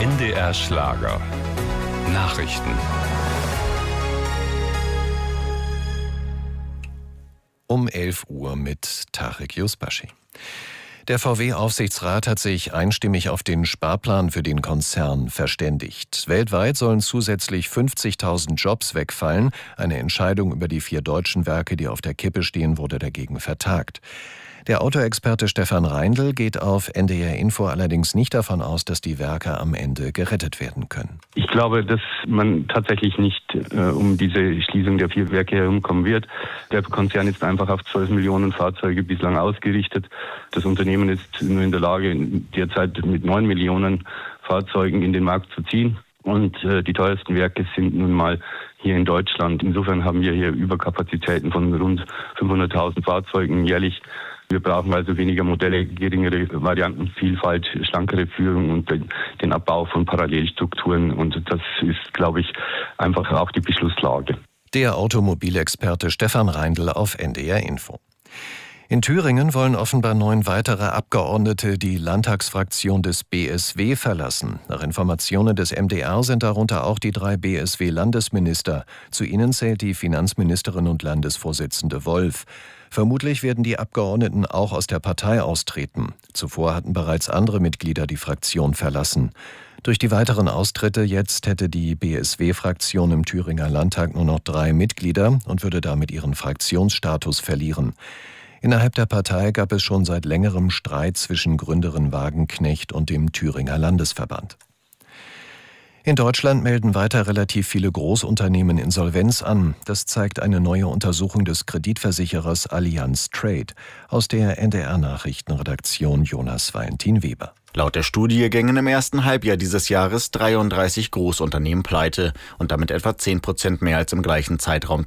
NDR Schlager. Nachrichten. Um 11 Uhr mit Tarek Yusbashi. Der VW-Aufsichtsrat hat sich einstimmig auf den Sparplan für den Konzern verständigt. Weltweit sollen zusätzlich 50.000 Jobs wegfallen. Eine Entscheidung über die 4 deutschen Werke, die auf der Kippe stehen, wurde dagegen vertagt. Der Autoexperte Stefan Reindl geht auf NDR Info allerdings nicht davon aus, dass die Werke am Ende gerettet werden können. Ich glaube, dass man tatsächlich nicht um diese Schließung der 4 Werke herumkommen wird. Der Konzern ist einfach auf 12 Millionen Fahrzeuge bislang ausgerichtet. Das Unternehmen ist nur in der Lage, derzeit mit 9 Millionen Fahrzeugen in den Markt zu ziehen. Und die teuersten Werke sind nun mal hier in Deutschland. Insofern haben wir hier Überkapazitäten von rund 500.000 Fahrzeugen jährlich. Wir brauchen also weniger Modelle, geringere Variantenvielfalt, schlankere Führung und den Abbau von Parallelstrukturen. Und das ist, glaube ich, einfach auch die Beschlusslage. Der Automobilexperte Stefan Reindl auf NDR Info. In Thüringen wollen offenbar 9 weitere Abgeordnete die Landtagsfraktion des BSW verlassen. Nach Informationen des MDR sind darunter auch die 3 BSW-Landesminister. Zu ihnen zählt die Finanzministerin und Landesvorsitzende Wolf. Vermutlich werden die Abgeordneten auch aus der Partei austreten. Zuvor hatten bereits andere Mitglieder die Fraktion verlassen. Durch die weiteren Austritte jetzt hätte die BSW-Fraktion im Thüringer Landtag nur noch 3 Mitglieder und würde damit ihren Fraktionsstatus verlieren. Innerhalb der Partei gab es schon seit längerem Streit zwischen Gründerin Wagenknecht und dem Thüringer Landesverband. In Deutschland melden weiter relativ viele Großunternehmen Insolvenz an. Das zeigt eine neue Untersuchung des Kreditversicherers Allianz Trade. Aus der NDR-Nachrichtenredaktion Jonas Valentin-Weber. Laut der Studie gingen im ersten Halbjahr dieses Jahres 33 Großunternehmen pleite und damit etwa 10% mehr als im gleichen Zeitraum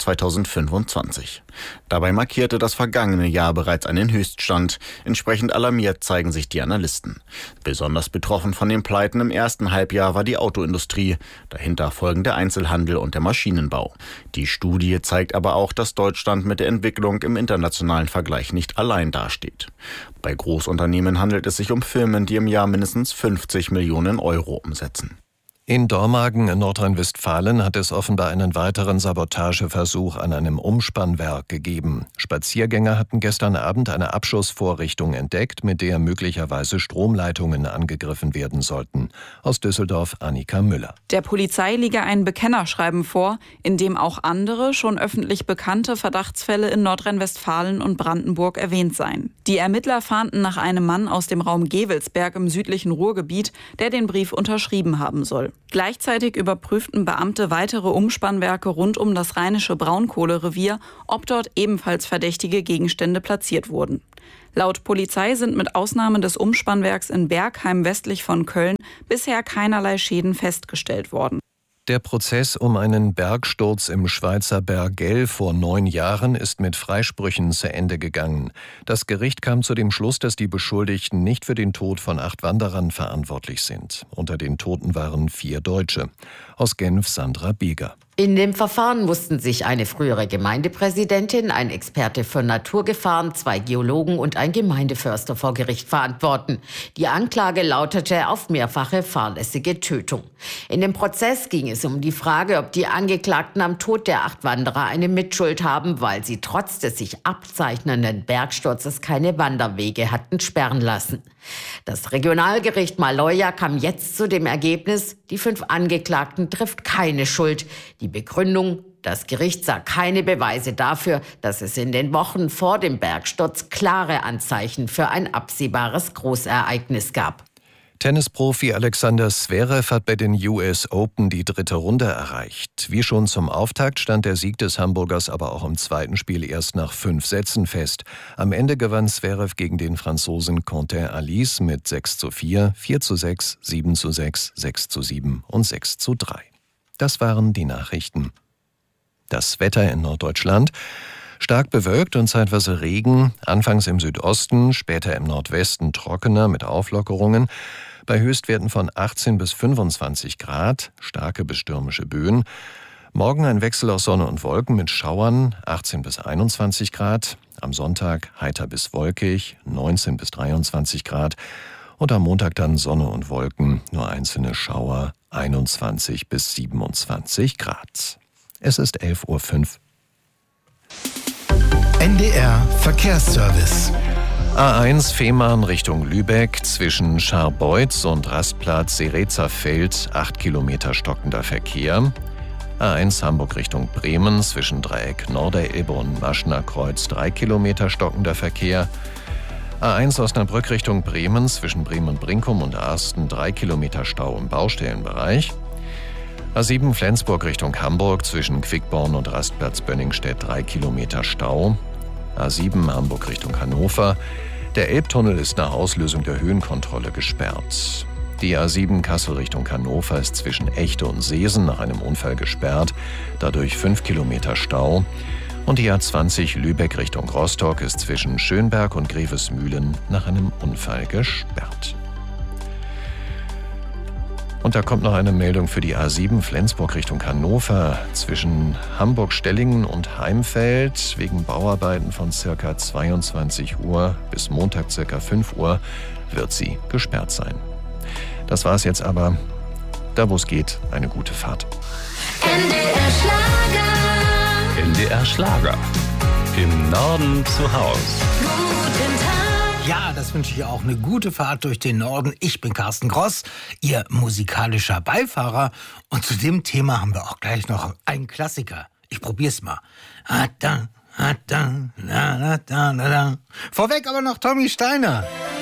2025. Dabei markierte das vergangene Jahr bereits einen Höchststand. Entsprechend alarmiert zeigen sich die Analysten. Besonders betroffen von den Pleiten im ersten Halbjahr war die Autoindustrie. Dahinter folgen der Einzelhandel und der Maschinenbau. Die Studie zeigt aber auch, dass Deutschland mit der Entwicklung im internationalen Vergleich nicht allein dasteht. Bei Großunternehmen handelt es sich um Firmen, die im Jahr mindestens 50 Millionen Euro umsetzen. In Dormagen in Nordrhein-Westfalen hat es offenbar einen weiteren Sabotageversuch an einem Umspannwerk gegeben. Spaziergänger hatten gestern Abend eine Abschussvorrichtung entdeckt, mit der möglicherweise Stromleitungen angegriffen werden sollten. Aus Düsseldorf Annika Müller. Der Polizei liege ein Bekennerschreiben vor, in dem auch andere, schon öffentlich bekannte Verdachtsfälle in Nordrhein-Westfalen und Brandenburg erwähnt seien. Die Ermittler fahnden nach einem Mann aus dem Raum Gevelsberg im südlichen Ruhrgebiet, der den Brief unterschrieben haben soll. Gleichzeitig überprüften Beamte weitere Umspannwerke rund um das rheinische Braunkohlerevier, ob dort ebenfalls verdächtige Gegenstände platziert wurden. Laut Polizei sind mit Ausnahme des Umspannwerks in Bergheim westlich von Köln bisher keinerlei Schäden festgestellt worden. Der Prozess um einen Bergsturz im Schweizer Bergell vor 9 Jahren ist mit Freisprüchen zu Ende gegangen. Das Gericht kam zu dem Schluss, dass die Beschuldigten nicht für den Tod von 8 Wanderern verantwortlich sind. Unter den Toten waren 4 Deutsche. Aus Genf Sandra Bieger. In dem Verfahren mussten sich eine frühere Gemeindepräsidentin, ein Experte für Naturgefahren, 2 Geologen und ein Gemeindeförster vor Gericht verantworten. Die Anklage lautete auf mehrfache fahrlässige Tötung. In dem Prozess ging es um die Frage, ob die Angeklagten am Tod der 8 Wanderer eine Mitschuld haben, weil sie trotz des sich abzeichnenden Bergsturzes keine Wanderwege hatten sperren lassen. Das Regionalgericht Maloja kam jetzt zu dem Ergebnis, die 5 Angeklagten trifft keine Schuld. Die Begründung: Das Gericht sah keine Beweise dafür, dass es in den Wochen vor dem Bergsturz klare Anzeichen für ein absehbares Großereignis gab. Tennisprofi Alexander Zverev hat bei den US Open die 3. Runde erreicht. Wie schon zum Auftakt stand der Sieg des Hamburgers aber auch im zweiten Spiel erst nach 5 Sätzen fest. Am Ende gewann Zverev gegen den Franzosen Quentin Alice mit 6:4, 4:6, 7:6, 6:7 und 6:3. Das waren die Nachrichten. Das Wetter in Norddeutschland: stark bewölkt und zeitweise Regen, anfangs im Südosten, später im Nordwesten trockener mit Auflockerungen. Bei Höchstwerten von 18 bis 25 Grad, starke bis stürmische Böen. Morgen ein Wechsel aus Sonne und Wolken mit Schauern, 18 bis 21 Grad. Am Sonntag heiter bis wolkig, 19 bis 23 Grad. Und am Montag dann Sonne und Wolken, nur einzelne Schauer, 21 bis 27 Grad. Es ist 11:05 Uhr. NDR Verkehrsservice. A1 Fehmarn Richtung Lübeck zwischen Scharbeutz und Rastplatz Serezerfeld 8 Kilometer stockender Verkehr. A1 Hamburg Richtung Bremen zwischen Dreieck Norderelbe und Maschner Kreuz 3 Kilometer stockender Verkehr. A1 Osnabrück Richtung Bremen zwischen Bremen-Brinkum und Arsten 3 Kilometer Stau im Baustellenbereich. A7 Flensburg Richtung Hamburg zwischen Quickborn und Rastplatz Bönningstedt 3 Kilometer Stau. A7 Hamburg Richtung Hannover. Der Elbtunnel ist nach Auslösung der Höhenkontrolle gesperrt. Die A7 Kassel Richtung Hannover ist zwischen Echte und Seesen nach einem Unfall gesperrt, dadurch 5 Kilometer Stau. Und die A20 Lübeck Richtung Rostock ist zwischen Schönberg und Grevesmühlen nach einem Unfall gesperrt. Und da kommt noch eine Meldung für die A7 Flensburg Richtung Hannover. Zwischen Hamburg-Stellingen und Heimfeld wegen Bauarbeiten von ca. 22 Uhr bis Montag ca. 5 Uhr wird sie gesperrt sein. Das war's jetzt aber. Da wo es geht, eine gute Fahrt. NDR Schlager. NDR Schlager. Im Norden zu Haus. Guten Tag. Ja, das wünsche ich auch. Eine gute Fahrt durch den Norden. Ich bin Carsten Gross, Ihr musikalischer Beifahrer. Und zu dem Thema haben wir auch gleich noch einen Klassiker. Ich probier's mal. Vorweg aber noch Tommy Steiner.